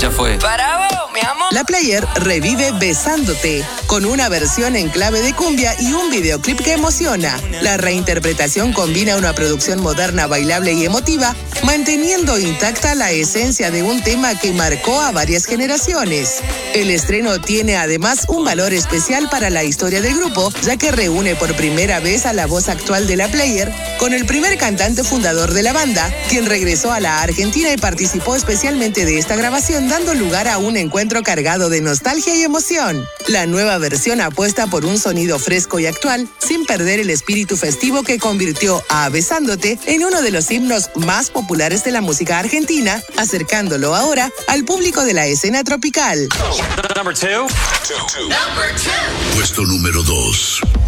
Ya fue. Para vos, mi amor. La Player revive Besándote, con una versión en clave de cumbia y un videoclip que emociona. La reinterpretación combina una producción moderna, bailable y emotiva, manteniendo intacta la esencia de un tema que marcó a varias generaciones. El estreno tiene además un valor especial para la historia del grupo, ya que reúne por primera vez a la voz actual de La Player con el primer cantante fundador de la banda, quien regresó a la Argentina y participó especialmente de esta grabación, dando lugar a un encuentro cargado de nostalgia y emoción. La nueva versión apuesta por un sonido fresco y actual, sin perder el espíritu festivo que convirtió a Besándote en uno de los himnos más populares de la música argentina, acercándolo ahora al público de la escena tropical. Number two. Puesto número 2.